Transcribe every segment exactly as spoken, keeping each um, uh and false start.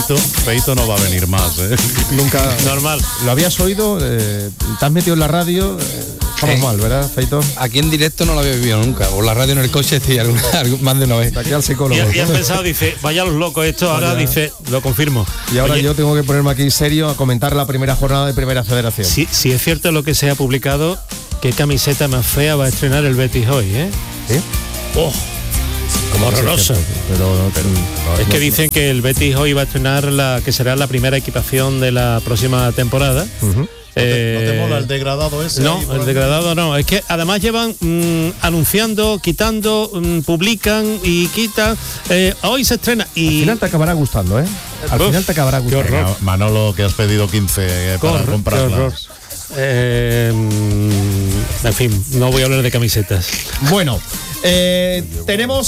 Feito, Feito no va a venir más, ¿eh? Nunca. Normal. ¿Lo habías oído? Eh, ¿Te has metido en la radio? Eh, estamos Eh, mal, ¿verdad, Feito? Aquí en directo no lo había vivido nunca. O la radio en el coche, sí, alguna, más de una vez. Aquí al psicólogo. Y, y has pensado, dice, vaya los locos esto, ahora Vaya. dice, lo confirmo. Y ahora Oye, yo tengo que ponerme aquí serio a comentar la primera jornada de Primera Federación. Si, si es cierto lo que se ha publicado, qué camiseta más fea va a estrenar el Betis hoy, ¿eh? ¿Sí? ¡Oh! Como horroroso. Pero, pero no, Es no, que dicen que el Betis hoy va a estrenar la que será la primera equipación de la próxima temporada. Uh-huh. Eh, ¿No te mola el degradado ese? No, ahí por el el- degradado no. Es que además llevan mm, anunciando, quitando, mm, publican y quitan. Eh, hoy se estrena Al y final te acabará gustando, ¿eh? Al Uf, final te acabará qué gustando. horror. Venga, Manolo, que has pedido quince eh, para Qué horror, comprarlas. qué horror. Eh, mm, en fin, no voy a hablar de camisetas. Bueno, eh, tenemos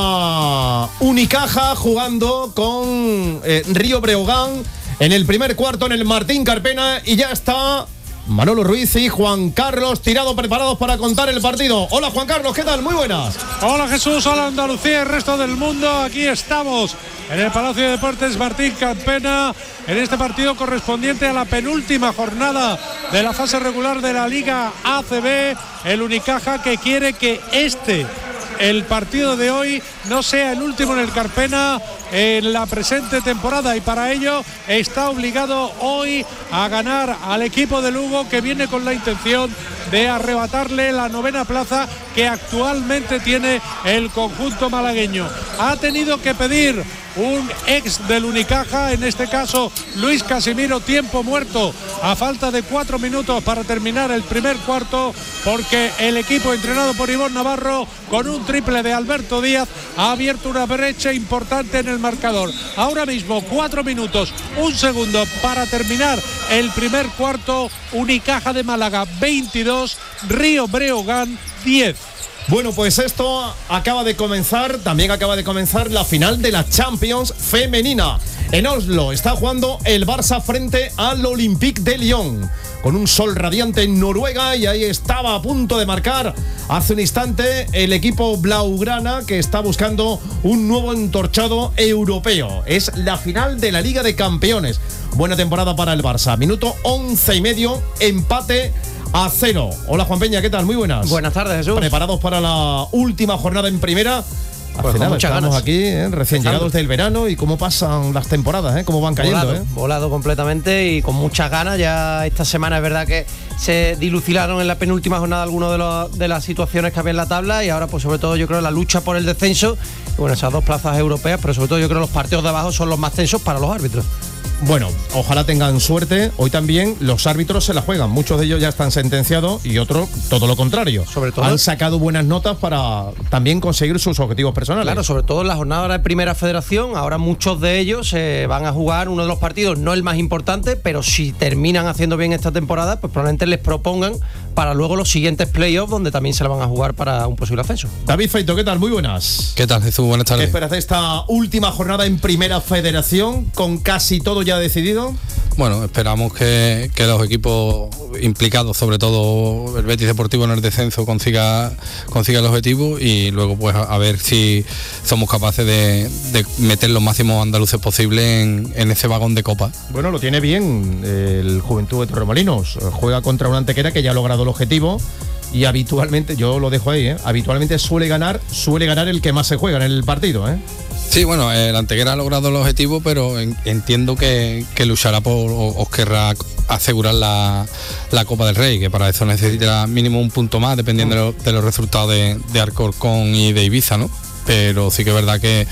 a Unicaja jugando con eh, Río Breogán en el primer cuarto en el Martín Carpena y ya está Manolo Ruiz y Juan Carlos Tirado preparados para contar el partido. Hola Juan Carlos, ¿qué tal? Muy buenas. Hola Jesús, hola Andalucía y el resto del mundo. Aquí estamos en el Palacio de Deportes Martín Carpena en este partido correspondiente a la penúltima jornada de la fase regular de la Liga A C B. El Unicaja que quiere que este, el partido de hoy, no sea el último en el Carpena en la presente temporada y para ello está obligado hoy a ganar al equipo de Lugo, que viene con la intención de arrebatarle la novena plaza que actualmente tiene el conjunto malagueño. Ha tenido que pedir un ex del Unicaja, en este caso Luis Casimiro, tiempo muerto a falta de cuatro minutos para terminar el primer cuarto, porque el equipo entrenado por Ivón Navarro, con un triple de Alberto Díaz, ha abierto una brecha importante en el marcador. Ahora mismo cuatro minutos, un segundo para terminar el primer cuarto. Unicaja de Málaga veintidós, Río Breogán diez. Bueno, pues esto acaba de comenzar, también acaba de comenzar la final de la Champions femenina. En Oslo está jugando el Barça frente al Olympique de Lyon, con un sol radiante en Noruega, y ahí estaba a punto de marcar hace un instante el equipo blaugrana, que está buscando un nuevo entorchado europeo. Es la final de la Liga de Campeones. Buena temporada para el Barça. Minuto once y medio, empate a cero. Hola Juan Peña, ¿qué tal? Muy buenas. Buenas tardes, Jesús. ¿Preparados para la última jornada en primera? Hace Pues con nada, muchas estamos ganas. aquí, ¿eh? recién Empezando. llegados del verano, y cómo pasan las temporadas, ¿eh? Cómo van cayendo, volado, ¿eh? volado completamente y con muchas ganas. Ya esta semana es verdad que se dilucidaron en la penúltima jornada algunas de, los- de las situaciones que había en la tabla, y ahora pues sobre todo yo creo la lucha por el descenso, y bueno, esas dos plazas europeas, pero sobre todo yo creo los partidos de abajo son los más tensos para los árbitros. Bueno, ojalá tengan suerte. Hoy también los árbitros se la juegan. Muchos de ellos ya están sentenciados y otros todo lo contrario. Sobre todo- han sacado buenas notas para también conseguir sus objetivos personales. Claro, sobre todo en la jornada de Primera Federación, ahora muchos de ellos se van a jugar uno de los partidos, no el más importante, pero si terminan haciendo bien esta temporada, pues probablemente les propongan para luego los siguientes playoffs, donde también se la van a jugar para un posible ascenso. David Feito, ¿qué tal? Muy buenas. ¿Qué tal, Jesús? Buenas ¿Qué tardes. esperas de esta última jornada en Primera Federación, con casi todo ya decidido? Bueno, esperamos que, que los equipos implicados, sobre todo el Betis Deportivo en el descenso, consiga, consiga el objetivo, y luego pues a, a ver si somos capaces de, de meter los máximos andaluces posibles en, en ese vagón de copa. Bueno, lo tiene bien el Juventud de Torremolinos. Juega contra una Antequera que ya ha logrado el objetivo, y habitualmente, yo lo dejo ahí, ¿eh? habitualmente suele ganar, suele ganar el que más se juega en el partido, ¿eh? Sí, bueno, el Antequera ha logrado el objetivo, pero en- entiendo que, que luchará por, o, o querrá asegurar la, la Copa del Rey, que para eso necesitará mínimo un punto más, dependiendo de, lo- de los resultados de, de Alcorcón y de Ibiza, ¿no? Pero sí que es verdad que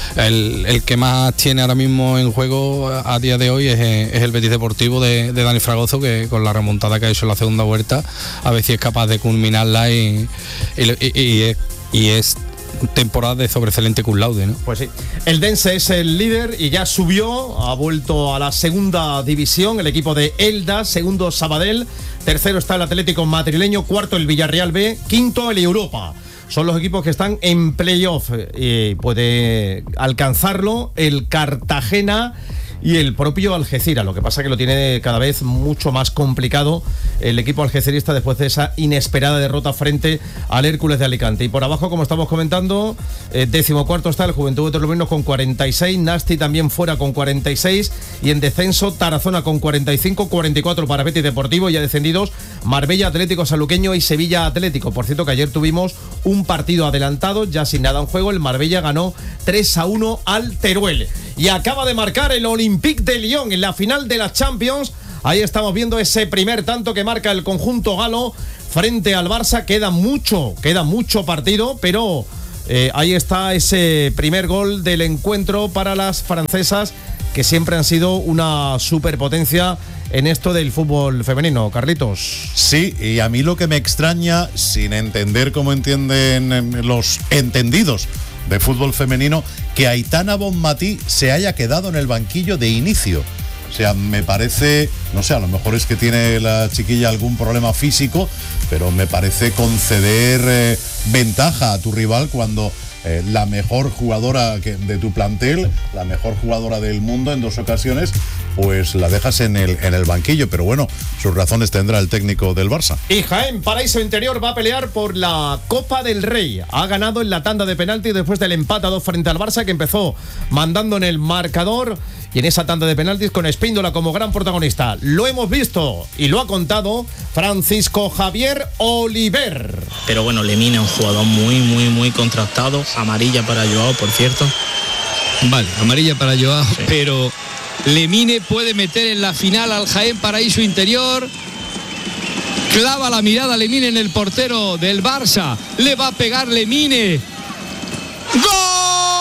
el, el que más tiene ahora mismo en juego a, a día de hoy es, es el Betis Deportivo de, de Dani Fragoso, que con la remontada que ha hecho en la segunda vuelta, a ver si es capaz de culminarla y, y, y- y es, y es temporada de sobresaliente cum laude, ¿no? Pues sí. El Dense es el líder y ya subió, ha vuelto a la segunda división, el equipo de Elda, segundo Sabadell, tercero está el Atlético Madrileño, cuarto el Villarreal B, quinto el Europa. Son los equipos que están en playoff, y puede alcanzarlo el Cartagena, y el propio Algeciras. Lo que pasa que lo tiene cada vez mucho más complicado el equipo algecirista después de esa inesperada derrota frente al Hércules de Alicante. Y por abajo, como estamos comentando, eh, décimo cuarto está el Juventud de Torremolinos con cuarenta y seis, Nasti también fuera con cuarenta y seis, y en descenso Tarazona con cuarenta y cinco, cuarenta y cuatro para Betis Deportivo, y ya descendidos Marbella, Atlético Sanluqueño y Sevilla Atlético. Por cierto, que ayer tuvimos un partido adelantado, ya sin nada en juego. El Marbella ganó tres a uno al Teruel. Y acaba de marcar el Olympique de Lyon en la final de la Champions. Ahí estamos viendo ese primer tanto que marca el conjunto galo frente al Barça. Queda mucho, queda mucho partido, pero eh, ahí está ese primer gol del encuentro para las francesas, que siempre han sido una superpotencia en esto del fútbol femenino. Carlitos. Sí, y a mí lo que me extraña, sin entender cómo entienden los entendidos de fútbol femenino, que Aitana Bonmatí se haya quedado en el banquillo de inicio. O sea, me parece, no sé, a lo mejor es que tiene la chiquilla algún problema físico, pero me parece conceder eh, ventaja a tu rival cuando eh, la mejor jugadora que, de tu plantel, la mejor jugadora del mundo en dos ocasiones, pues la dejas en el, en el banquillo. Pero bueno, sus razones tendrá el técnico del Barça. Y Jaén Paraíso Interior va a pelear por la Copa del Rey. Ha ganado en la tanda de penaltis después del empate a dos frente al Barça, que empezó mandando en el marcador, y en esa tanda de penaltis con Espíndola como gran protagonista. Lo hemos visto y lo ha contado Francisco Javier Oliver. Pero bueno, Lemina es un jugador muy, muy, muy contrastado. Amarilla para Joao, por cierto. Vale, amarilla para Joao, sí. Pero Lemine puede meter en la final al Jaén Paraíso Interior. Clava la mirada Lemine en el portero del Barça. Le va a pegar Lemine. ¡Gol!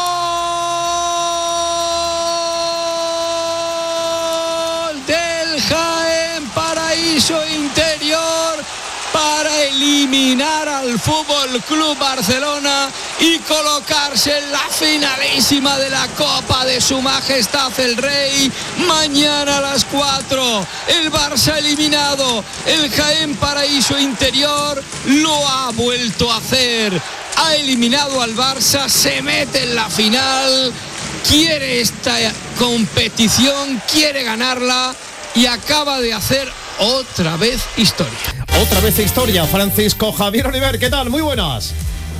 Jaén Paraíso Interior para eliminar al Fútbol Club Barcelona y colocarse en la finalísima de la Copa de Su Majestad el Rey. Mañana a las cuatro, el Barça eliminado. El Jaén Paraíso Interior lo ha vuelto a hacer. Ha eliminado al Barça, se mete en la final, quiere esta competición, quiere ganarla, y acaba de hacer otra vez historia. Otra vez historia. Francisco Javier Oliver, ¿qué tal? Muy buenas.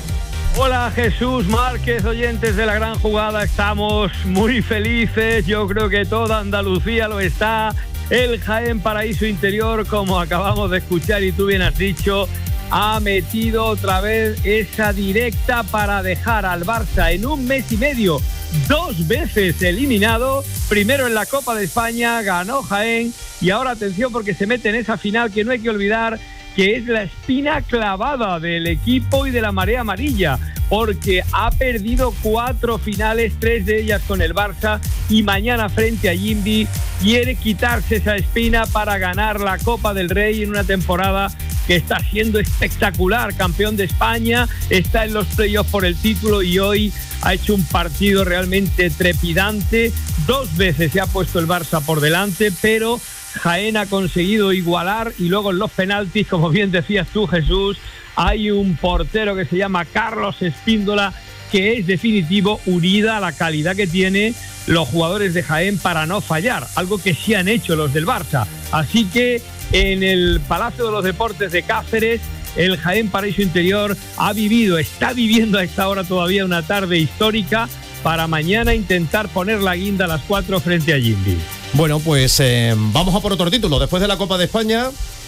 Hola Jesús Márquez, oyentes de La Gran Jugada, estamos muy felices, yo creo que toda Andalucía lo está. El Jaén Paraíso Interior, como acabamos de escuchar y tú bien has dicho, ha metido otra vez esa directa para dejar al Barça en un mes y medio dos veces eliminado. Primero en la Copa de España ganó Jaén, y ahora atención porque se mete en esa final que no hay que olvidar, que es la espina clavada del equipo y de la marea amarilla, porque ha perdido cuatro finales, tres de ellas con el Barça, y mañana frente a Jimbi quiere quitarse esa espina para ganar la Copa del Rey en una temporada que está siendo espectacular. Campeón de España, está en los playoffs por el título y hoy ha hecho un partido realmente trepidante. Dos veces se ha puesto el Barça por delante, pero Jaén ha conseguido igualar, y luego en los penaltis, como bien decías tú, Jesús, hay un portero que se llama Carlos Espíndola, que es definitivo, unida a la calidad que tiene los jugadores de Jaén para no fallar, algo que sí han hecho los del Barça. Así que en el Palacio de los Deportes de Cáceres, el Jaén Paraíso Interior ha vivido, está viviendo a esta hora todavía una tarde histórica para mañana intentar poner la guinda a las cuatro frente a Jimbi. Bueno, pues eh, vamos a por otro título. Después de la Copa de España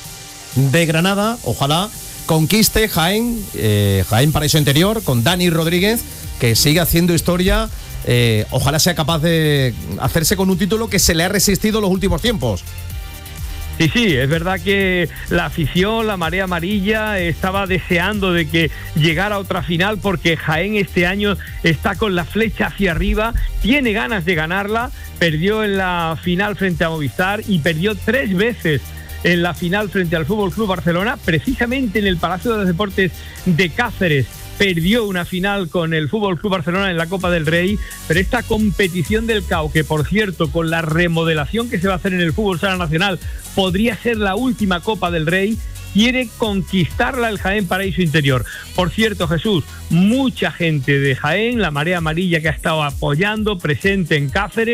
de Granada, ojalá conquiste Jaén, eh, Jaén Paraíso Interior, con Dani Rodríguez, que sigue haciendo historia. Eh, ojalá sea capaz de hacerse con un título que se le ha resistido en los últimos tiempos. Sí, sí, es verdad que la afición, la marea amarilla, estaba deseando de que llegara otra final, porque Jaén este año está con la flecha hacia arriba, tiene ganas de ganarla. Perdió en la final frente a Movistar y perdió tres veces en la final frente al Fútbol Club Barcelona, precisamente en el Palacio de los Deportes de Cáceres. Perdió una final con el Fútbol Club Barcelona en la Copa del Rey, pero esta competición del C A O, que por cierto, con la remodelación que se va a hacer en el Fútbol Sala Nacional, podría ser la última Copa del Rey, quiere conquistarla el Jaén Paraíso Interior. Por cierto, Jesús, mucha gente de Jaén, la marea amarilla que ha estado apoyando, presente en Cáceres,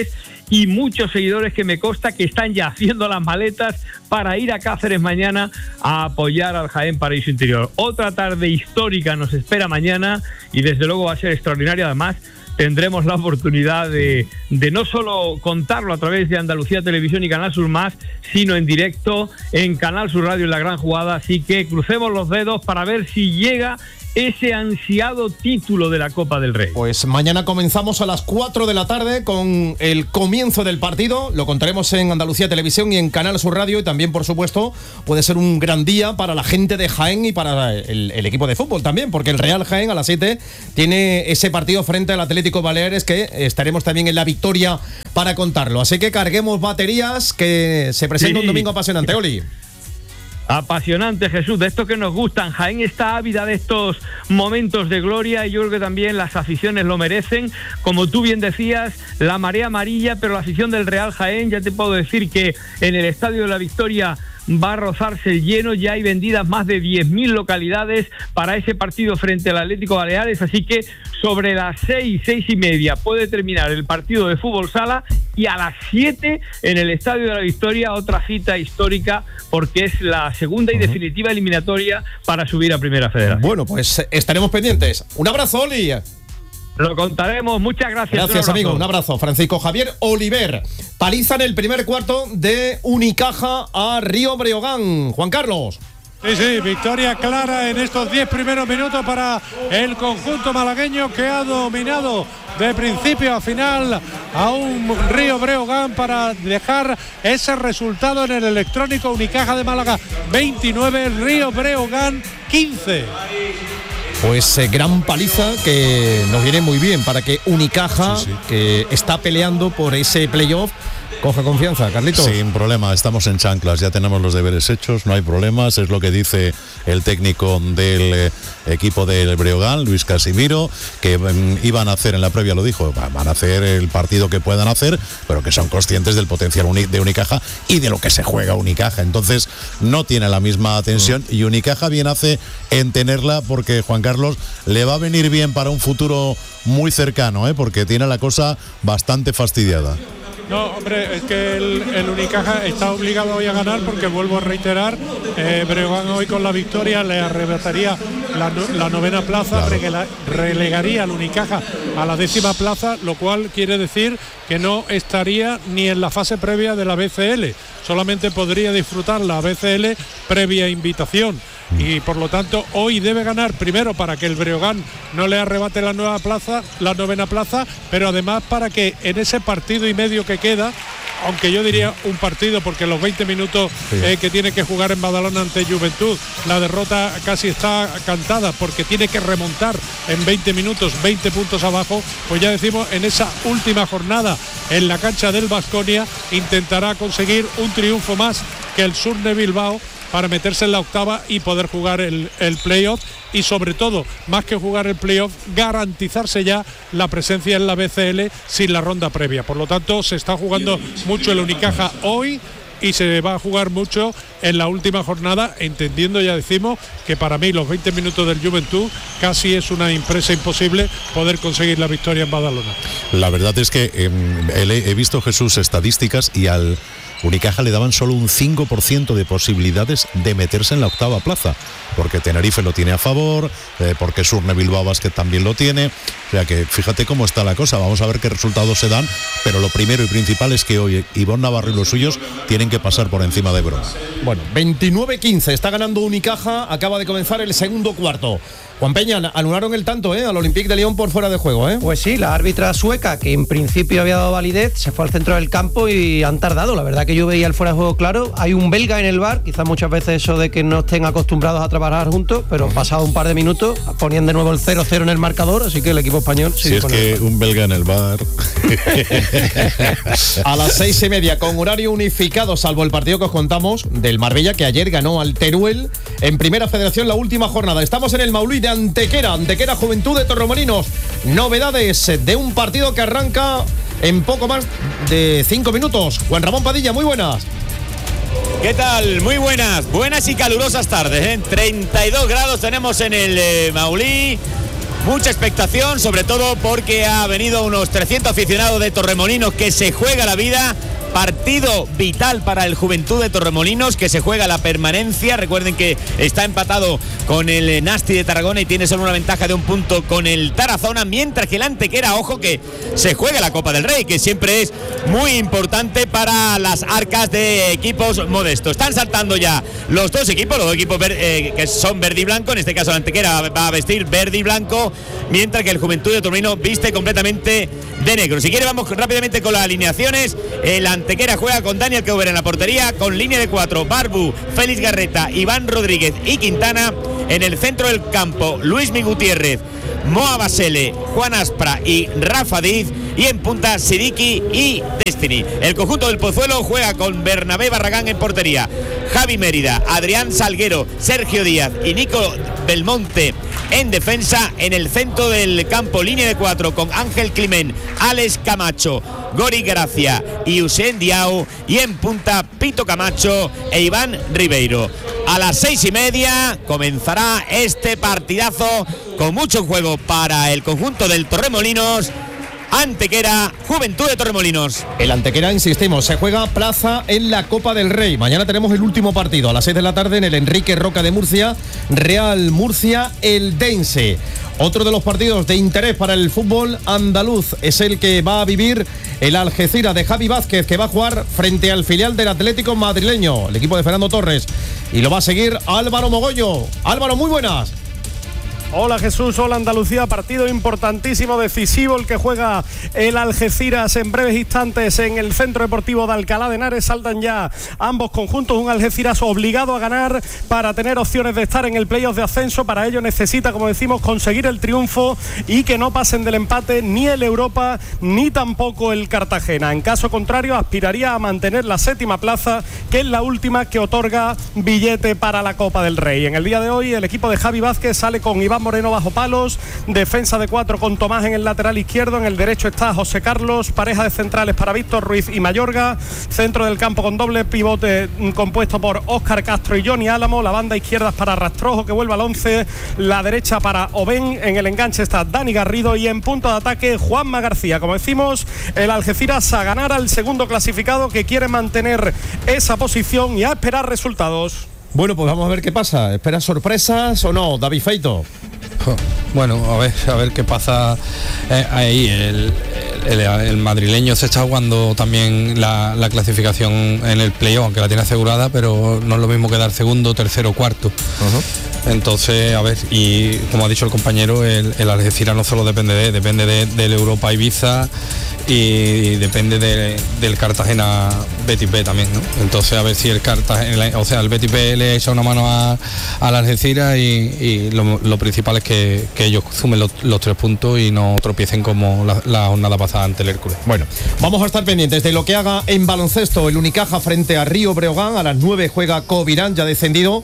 y muchos seguidores que me consta que están ya haciendo las maletas para ir a Cáceres mañana a apoyar al Jaén Paraíso Interior. Otra tarde histórica nos espera mañana y desde luego va a ser extraordinaria. Además, tendremos la oportunidad de, de no solo contarlo a través de Andalucía Televisión y Canal Sur Más, sino en directo en Canal Sur Radio en La Gran Jugada. Así que crucemos los dedos para ver si llega ese ansiado título de la Copa del Rey. Pues mañana comenzamos a las cuatro de la tarde con el comienzo del partido. Lo contaremos en Andalucía Televisión y en Canal Sur Radio. Y también, por supuesto, puede ser un gran día para la gente de Jaén y para el, el equipo de fútbol también, porque el Real Jaén a las siete tiene ese partido frente al Atlético Baleares, que estaremos también en la victoria para contarlo. Así que carguemos baterías, que se presenta sí. un domingo apasionante. Oli. Apasionante, Jesús, de esto que nos gustan. Jaén está ávida de estos momentos de gloria y yo creo que también las aficiones lo merecen. Como tú bien decías, la marea amarilla, pero la afición del Real Jaén, ya te puedo decir que en el Estadio de la Victoria va a rozarse el lleno. Ya hay vendidas más de diez mil localidades para ese partido frente al Atlético Baleares, así que sobre las seis, seis y media puede terminar el partido de fútbol sala y a las siete en el Estadio de la Victoria otra cita histórica porque es la segunda y uh-huh. definitiva eliminatoria para subir a Primera Federación. Bueno, pues estaremos pendientes. Un abrazo, Oli. Lo contaremos, muchas gracias. Gracias, un amigo, un abrazo. Francisco Javier Oliver. Paliza en el primer cuarto de Unicaja a Río Breogán. Juan Carlos. Sí, sí, victoria clara en estos diez primeros minutos para el conjunto malagueño, que ha dominado de principio a final a un Río Breogán para dejar ese resultado en el electrónico. Unicaja de Málaga veintinueve, Río Breogán quince. Pues eh, gran paliza que nos viene muy bien para que Unicaja, sí, sí. que está peleando por ese playoff, coja confianza. Carlitos. Sin problema, estamos en chanclas, ya tenemos los deberes hechos, no hay problemas, es lo que dice el técnico del eh, equipo del Breogán, Luis Casimiro, que eh, iban a hacer en la previa, lo dijo, van a hacer el partido que puedan hacer, pero que son conscientes del potencial uni- de Unicaja y de lo que se juega Unicaja, entonces no tiene la misma tensión mm. y Unicaja bien hace en tenerla porque, Juan Carlos, le va a venir bien para un futuro muy cercano, ¿eh? porque tiene la cosa bastante fastidiada. No, hombre, es que el, el Unicaja está obligado hoy a ganar porque, vuelvo a reiterar, eh, Breogán hoy con la victoria le arrebataría la, la novena plaza, claro. regela, relegaría al Unicaja a la décima plaza, lo cual quiere decir que no estaría ni en la fase previa de la B C L, solamente podría disfrutar la B C L previa invitación. Y por lo tanto hoy debe ganar primero para que el Breogán no le arrebate la nueva plaza, la novena plaza, pero además para que en ese partido y medio que queda, aunque yo diría un partido porque los veinte minutos sí. eh, que tiene que jugar en Badalona ante Juventud, la derrota casi está cantada porque tiene que remontar en veinte minutos, veinte puntos abajo, pues ya decimos, en esa última jornada en la cancha del Baskonia intentará conseguir un triunfo más que el Surne Bilbao para meterse en la octava y poder jugar el, el playoff y, sobre todo, más que jugar el playoff, garantizarse ya la presencia en la B C L sin la ronda previa. Por lo tanto, se está jugando mucho el Unicaja hoy y se va a jugar mucho en la última jornada, entendiendo, ya decimos, que para mí los veinte minutos del Juventud casi es una empresa imposible poder conseguir la victoria en Badalona. La verdad es que eh, he visto, Jesús, estadísticas y al Unicaja le daban solo un cinco por ciento de posibilidades de meterse en la octava plaza, porque Tenerife lo tiene a favor, eh, porque Surne Bilbao Basket también lo tiene, o sea que fíjate cómo está la cosa, vamos a ver qué resultados se dan, pero lo primero y principal es que hoy Ivonne Navarro y los suyos tienen que pasar por encima de Bro. Bueno, veintinueve quince, está ganando Unicaja, acaba de comenzar el segundo cuarto. Juan Peña, anularon el tanto, ¿eh? Al Olympique de Lyon por fuera de juego, ¿eh? Pues sí, la árbitra sueca, que en principio había dado validez, se fue al centro del campo y han tardado. La verdad que yo veía el fuera de juego claro. Hay un belga en el V A R, quizás muchas veces eso de que no estén acostumbrados a trabajar juntos, pero pasado un par de minutos ponían de nuevo el cero cero en el marcador, así que el equipo español sigue. Si es con que el un belga en el V A R. A las seis y media, con horario unificado, salvo el partido que os contamos del Marbella, que ayer ganó al Teruel en Primera Federación la última jornada. Estamos en el Maulí de Antequera. Antequera Juventud de Torremolinos. Novedades de un partido que arranca en poco más de cinco minutos. Juan Ramón Padilla, muy buenas. ¿Qué tal? Muy buenas, buenas y calurosas tardes, ¿eh? treinta y dos grados tenemos en el eh, Maulí. mucha expectación, sobre todo porque ha venido unos trescientos aficionados de Torremolinos que se juega la vida. Partido vital para el Juventud de Torremolinos, que se juega la permanencia. Recuerden que está empatado con el Nasti de Tarragona y tiene solo una ventaja de un punto con el Tarazona, mientras que el Antequera, ojo, que se juega la Copa del Rey, que siempre es muy importante para las arcas de equipos modestos. Están saltando ya los dos equipos, los dos equipos ver, eh, que son verde y blanco. En este caso el Antequera va a vestir verde y blanco, mientras que el Juventud de Torremolinos viste completamente de negro. Si quiere, vamos rápidamente con las alineaciones. El Antequera juega con Daniel Keuber en la portería, con línea de cuatro, Barbu, Félix Garreta, Iván Rodríguez y Quintana. En el centro del campo, Luis Mi Gutiérrez, Moa Basele, Juan Aspra y Rafa Diz. Y en punta, Sidiki y Destiny. El conjunto del Pozuelo juega con Bernabé Barragán en portería, Javi Mérida, Adrián Salguero, Sergio Díaz y Nico Belmonte en defensa. En el centro del campo, línea de cuatro, con Ángel Climent, Alex Camacho, Gori Gracia y Usain Diao. Y en punta, Pito Camacho e Iván Ribeiro. A las seis y media comenzará este partidazo con mucho juego para el conjunto del Torremolinos. Antequera, Juventud de Torremolinos. El Antequera, insistimos, se juega plaza en la Copa del Rey. Mañana tenemos el último partido a las seis de la tarde en el Enrique Roca de Murcia, Real Murcia Eldense. Otro de los partidos de interés para el fútbol andaluz es el que va a vivir el Algeciras de Javi Vázquez, que va a jugar frente al filial del Atlético madrileño, el equipo de Fernando Torres, y lo va a seguir Álvaro Mogollo. Álvaro, muy buenas. Hola Jesús, hola Andalucía, partido importantísimo, decisivo el que juega el Algeciras en breves instantes en el Centro Deportivo de Alcalá de Henares. Saltan ya ambos conjuntos, un Algeciras obligado a ganar para tener opciones de estar en el playoff de ascenso. Para ello necesita, como decimos, conseguir el triunfo y que no pasen del empate ni el Europa ni tampoco el Cartagena. En caso contrario, aspiraría a mantener la séptima plaza, que es la última que otorga billete para la Copa del Rey. En el día de hoy el equipo de Javi Vázquez sale con Iván Moreno bajo palos, defensa de cuatro con Tomás en el lateral izquierdo, en el derecho está José Carlos, pareja de centrales para Víctor Ruiz y Mayorga, centro del campo con doble pivote compuesto por Óscar Castro y Johnny Álamo, la banda izquierda es para Rastrojo, que vuelve al once, la derecha para Oben, en el enganche está Dani Garrido y en punto de ataque Juanma García. Como decimos, el Algeciras a ganar al segundo clasificado, que quiere mantener esa posición y a esperar resultados. Bueno, pues vamos a ver qué pasa. ¿Esperas sorpresas o no, David Feito? Bueno, a ver, a ver qué pasa eh, ahí. El, el, el madrileño se está jugando también la, la clasificación en el playoff, aunque la tiene asegurada, pero no es lo mismo que dar segundo, tercero, cuarto. Uh-huh. Entonces, a ver, y como ha dicho el compañero, el, el Algeciras no solo depende de, depende de, del Europa Ibiza y depende de, del Cartagena Betis B también, ¿no? Entonces a ver si el Cartagena, o sea, el Betis B le echa una mano a, a la Algeciras y, y lo, lo principal es que, que ellos sumen los, los tres puntos y no tropiecen como la, la jornada pasada ante el Hércules. Bueno, vamos a estar pendientes de lo que haga en baloncesto el Unicaja frente a Río Breogán. A las nueve juega Covirán, ya descendido.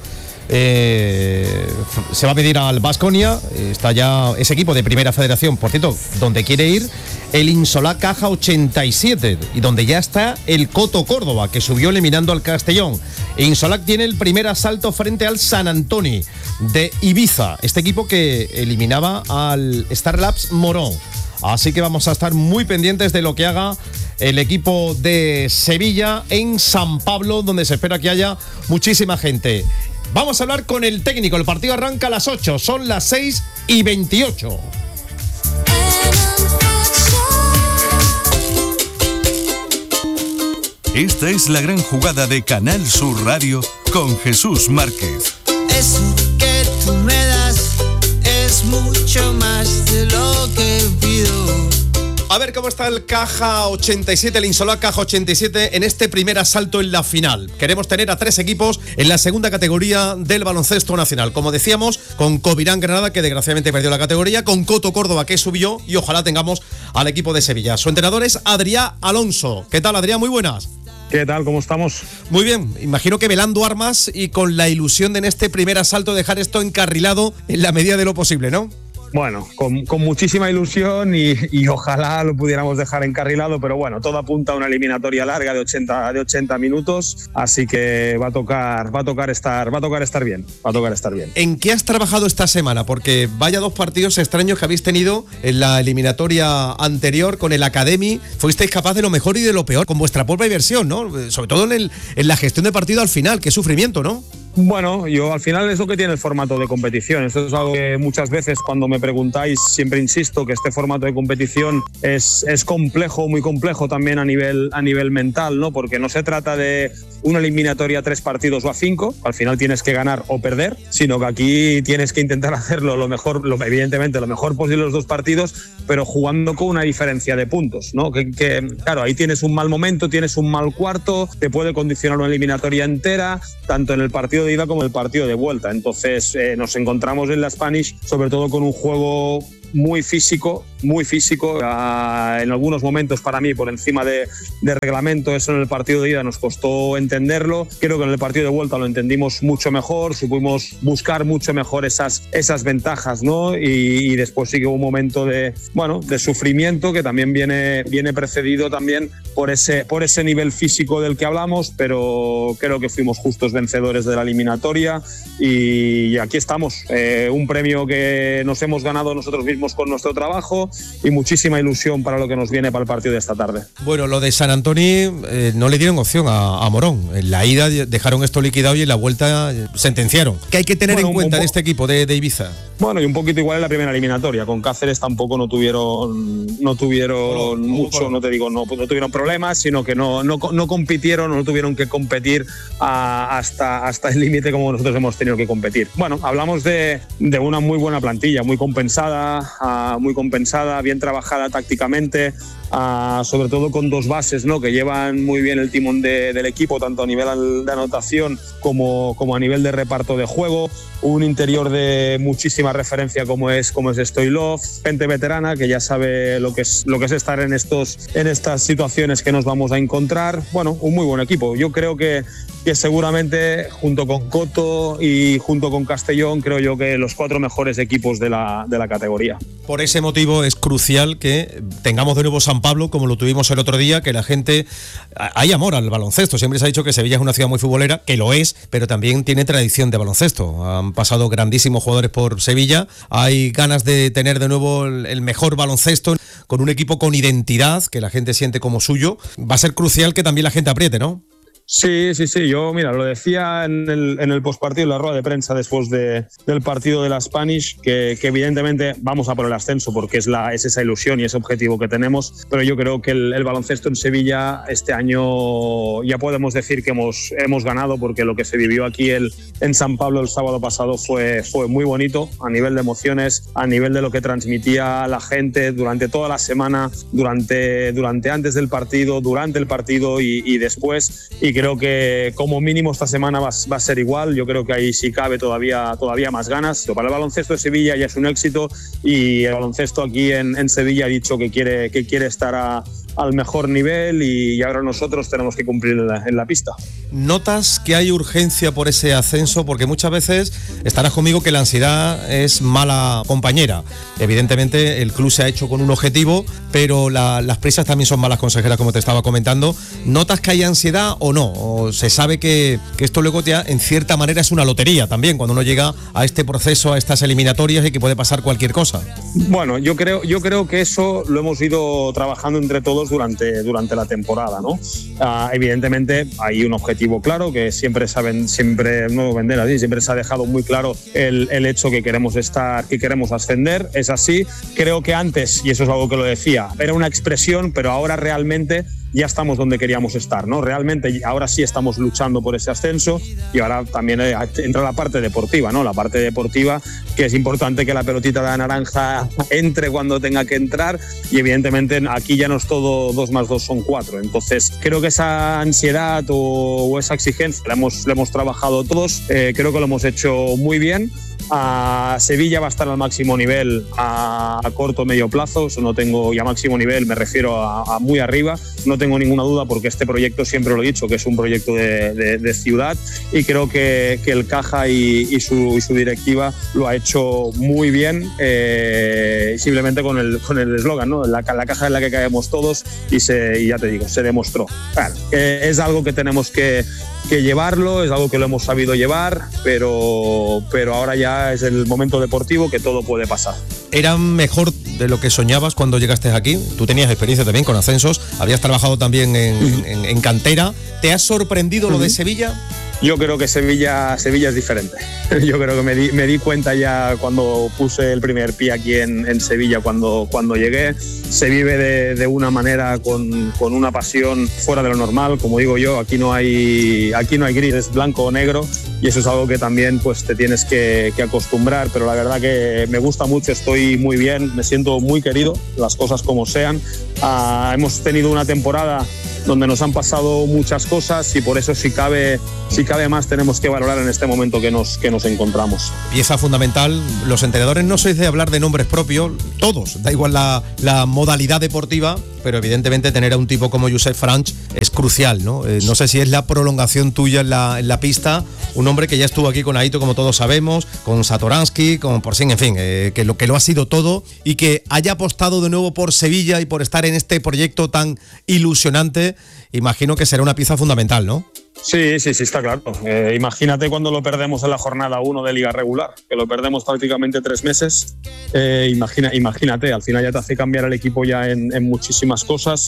Eh, se va a pedir al Baskonia, está ya ese equipo de primera federación, por cierto, donde quiere ir el Insolá Caja ochenta y siete y donde ya está el Coto Córdoba, que subió eliminando al Castellón. Insolac tiene el primer asalto frente al San Antoni de Ibiza, este equipo que eliminaba al Star Labs Morón. Así que vamos a estar muy pendientes de lo que haga el equipo de Sevilla en San Pablo, donde se espera que haya muchísima gente. Vamos a hablar con el técnico. El partido arranca a las ocho, son las seis y veintiocho. Esta es la gran jugada de Canal Sur Radio con Jesús Márquez. Eso que tú me das es mucho más de lo que pido. A ver cómo está el Caja ochenta y siete, el Insolá Caja ochenta y siete en este primer asalto en la final. Queremos tener a tres equipos en la segunda categoría del baloncesto nacional. Como decíamos, con Covirán Granada, que desgraciadamente perdió la categoría, con Coto Córdoba, que subió, y ojalá tengamos al equipo de Sevilla. Su entrenador es Adrián Alonso. ¿Qué tal, Adrián? Muy buenas. ¿Qué tal? ¿Cómo estamos? Muy bien, imagino que velando armas y con la ilusión de en este primer asalto dejar esto encarrilado en la medida de lo posible, ¿no? Bueno, con, con muchísima ilusión y, y ojalá lo pudiéramos dejar encarrilado, pero bueno, todo apunta a una eliminatoria larga de ochenta, de ochenta minutos, así que va a tocar, va a tocar estar, va a tocar estar bien, va a tocar estar bien. ¿En qué has trabajado esta semana? Porque vaya dos partidos extraños que habéis tenido en la eliminatoria anterior con el Academy. Fuisteis capaz de lo mejor y de lo peor con vuestra propia versión, ¿no? Sobre todo en, el, en la gestión de partido al final, qué sufrimiento, ¿no? Bueno, yo al final es lo que tiene el formato de competición. Esto es algo que muchas veces cuando me preguntáis siempre insisto que este formato de competición es, es complejo, muy complejo también a nivel, a nivel mental, ¿no? Porque no se trata de una eliminatoria a tres partidos o a cinco, al final tienes que ganar o perder, sino que aquí tienes que intentar hacerlo lo mejor, lo, evidentemente lo mejor posible los dos partidos, pero jugando con una diferencia de puntos, ¿no? Que, que claro, ahí tienes un mal momento, tienes un mal cuarto, te puede condicionar una eliminatoria entera, tanto en el partido de ida como el partido de vuelta. Entonces eh, nos encontramos en la Spanish sobre todo con un juego muy físico, muy físico, uh, en algunos momentos para mí por encima de, de reglamento. Eso en el partido de ida nos costó entenderlo, creo que en el partido de vuelta lo entendimos mucho mejor, supimos buscar mucho mejor esas, esas ventajas, ¿no? Y, y después sí que hubo un momento de, bueno, de sufrimiento que también viene, viene precedido también por ese, por ese nivel físico del que hablamos, pero creo que fuimos justos vencedores de la eliminatoria y, y aquí estamos, eh, un premio que nos hemos ganado nosotros mismos con nuestro trabajo y muchísima ilusión para lo que nos viene para el partido de esta tarde. Bueno, lo de San Antonio eh, no le dieron opción a, a Morón. En la ida dejaron esto liquidado y en la vuelta sentenciaron. ¿Qué hay que tener bueno, en cuenta de este equipo de, de Ibiza? Bueno, y un poquito igual en la primera eliminatoria. Con Cáceres tampoco no tuvieron, no tuvieron bueno, mucho, bueno. no te digo, no, no tuvieron problemas, sino que no, no, no compitieron, no tuvieron que competir a, hasta, hasta el límite como nosotros hemos tenido que competir. Bueno, hablamos de, de una muy buena plantilla, muy compensada, uh, muy compensada, bien trabajada tácticamente, uh, sobre todo con dos bases, ¿no? Que llevan muy bien el timón de, del equipo, tanto a nivel de anotación como, como a nivel de reparto de juego. Un interior de muchísima referencia como es, como es Stoilov, gente veterana que ya sabe lo que es, lo que es estar en, estos, en estas situaciones que nos vamos a encontrar. Bueno, un muy buen equipo. Yo creo que, que seguramente junto con Coto y junto con Castellón, creo yo que los cuatro mejores equipos de la, de la categoría. Por ese motivo es crucial que tengamos de nuevo San Pablo como lo tuvimos el otro día, que la gente... Hay amor al baloncesto. Siempre se ha dicho que Sevilla es una ciudad muy futbolera, que lo es, pero también tiene tradición de baloncesto. Han pasado grandísimos jugadores por Sevilla. Hay ganas de tener de nuevo el mejor baloncesto con un equipo con identidad que la gente siente como suyo. Va a ser crucial que también la gente apriete, ¿no? Sí, sí, sí. Yo, mira, lo decía en el, en el postpartido, en la rueda de prensa después de, del partido de la Spanish, que, que evidentemente vamos a por el ascenso porque es, la, es esa ilusión y ese objetivo que tenemos, pero yo creo que el, el baloncesto en Sevilla este año ya podemos decir que hemos, hemos ganado, porque lo que se vivió aquí el, en San Pablo el sábado pasado fue, fue muy bonito a nivel de emociones, a nivel de lo que transmitía la gente durante toda la semana, durante, durante antes del partido, durante el partido y, y después. Y creo que como mínimo esta semana va, va a ser igual. Yo creo que ahí sí cabe todavía, todavía más ganas. Para el baloncesto de Sevilla ya es un éxito y el baloncesto aquí en, en Sevilla ha dicho que quiere, que quiere estar a, al mejor nivel y, y ahora nosotros tenemos que cumplir en la, en la pista. ¿Notas que hay urgencia por ese ascenso? Porque muchas veces estarás conmigo que la ansiedad es mala compañera. Evidentemente el club se ha hecho con un objetivo, pero la, las prisas también son malas consejeras, como te estaba comentando. ¿Notas que hay ansiedad o no? ¿O se sabe que, que esto luego ya en cierta manera es una lotería también cuando uno llega a este proceso, a estas eliminatorias y que puede pasar cualquier cosa? Bueno, yo creo, yo creo que eso lo hemos ido trabajando entre todos durante, durante la temporada, ¿no? Uh, evidentemente hay un objetivo claro que siempre saben, siempre no vender así, siempre se ha dejado muy claro el, el hecho que queremos estar, que queremos ascender, es así. Creo que antes, y eso es algo que lo decía, era una expresión, pero ahora realmente ya estamos donde queríamos estar, ¿no? Realmente ahora sí estamos luchando por ese ascenso y ahora también entra la parte deportiva, ¿no? La parte deportiva, que es importante que la pelotita de la naranja entre cuando tenga que entrar y evidentemente aquí ya no es todo dos más dos son cuatro. Entonces creo que esa ansiedad o, o esa exigencia la hemos, la hemos trabajado todos, eh, creo que lo hemos hecho muy bien. A Sevilla va a estar al máximo nivel a, a corto o medio plazo, eso no tengo, y a máximo nivel me refiero a, a muy arriba, no tengo ninguna duda porque este proyecto siempre lo he dicho que es un proyecto de, de, de ciudad y creo que, que el Caja y, y, su, y su directiva lo ha hecho muy bien, eh, simplemente con el con el eslogan, ¿no? La, la caja en la que caemos todos y, se, y ya te digo, se demostró. Claro, eh, es algo que tenemos que que llevarlo, es algo que lo hemos sabido llevar, pero, pero ahora ya es el momento deportivo que todo puede pasar. ¿Era mejor de lo que soñabas cuando llegaste aquí? Tú tenías experiencia también con ascensos, habías trabajado también en, en, en cantera. ¿Te ha sorprendido lo de Sevilla? Yo creo que Sevilla, Sevilla es diferente. Yo creo que me di, me di cuenta ya cuando puse el primer pie aquí en, en Sevilla, cuando, cuando llegué. Se vive de, de una manera con, con una pasión fuera de lo normal. Como digo yo, aquí no hay, aquí no hay gris, es blanco o negro y eso es algo que también pues, te tienes que, que acostumbrar. Pero la verdad que me gusta mucho, estoy muy bien, me siento muy querido, las cosas como sean. Ah, hemos tenido una temporada donde nos han pasado muchas cosas y por eso si cabe, si cabe más tenemos que valorar en este momento que nos, que nos encontramos. Pieza fundamental, los entrenadores no sois de hablar de nombres propios, todos, da igual la, la modalidad deportiva, pero evidentemente tener a un tipo como Josep Franch es crucial, ¿no? Eh, no sé si es la prolongación tuya en la, en la pista, un hombre que ya estuvo aquí con Aito, como todos sabemos, con Satoransky, con Porsín, en fin, eh, que, lo, que lo ha sido todo y que haya apostado de nuevo por Sevilla y por estar en este proyecto tan ilusionante, imagino que será una pieza fundamental, ¿no? Sí, sí, sí, está claro. Eh, imagínate cuando lo perdemos en la jornada uno de Liga Regular, que lo perdemos prácticamente tres meses. Eh, imagina, imagínate, al final ya te hace cambiar el equipo ya en, en muchísimas cosas.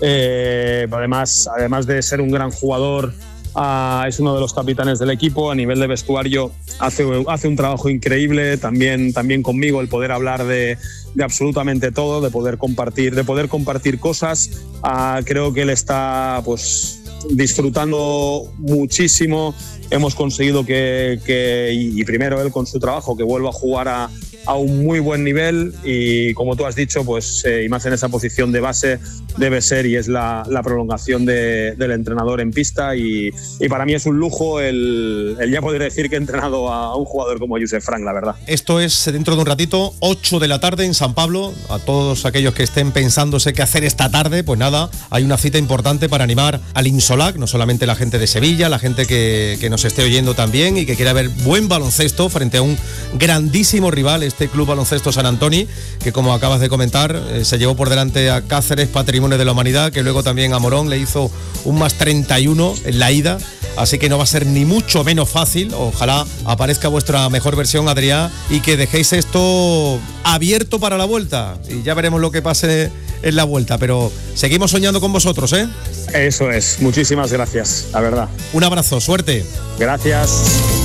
Eh, además, además de ser un gran jugador, uh, es uno de los capitanes del equipo. A nivel de vestuario hace, hace un trabajo increíble. También, también conmigo el poder hablar de, de absolutamente todo, de poder compartir, de poder compartir cosas. Uh, creo que él está, pues, disfrutando muchísimo. Hemos conseguido que, que y primero él con su trabajo, que vuelva a jugar a, a un muy buen nivel y como tú has dicho, pues eh, y más en esa posición de base debe ser y es la, la prolongación de, del entrenador en pista y, y para mí es un lujo el, el ya poder decir que he entrenado a un jugador como Josep Franch, la verdad. Esto es dentro de un ratito, ocho de la tarde en San Pablo. A todos aquellos que estén pensándose qué hacer esta tarde, pues nada, hay una cita importante para animar al Insolac, no solamente la gente de Sevilla, la gente que, que nos esté oyendo también y que quiera ver buen baloncesto frente a un grandísimo rival, este Club Baloncesto San Antoni, que como acabas de comentar, eh, se llevó por delante a Cáceres, Patrimonio de la Humanidad, que luego también a Morón le hizo un más treinta y uno en la ida, así que no va a ser ni mucho menos fácil. Ojalá aparezca vuestra mejor versión, Adrián, y que dejéis esto abierto para la vuelta y ya veremos lo que pase en la vuelta, pero seguimos soñando con vosotros, ¿eh? Eso es, muchísimas gracias, la verdad. Un abrazo, suerte. Gracias.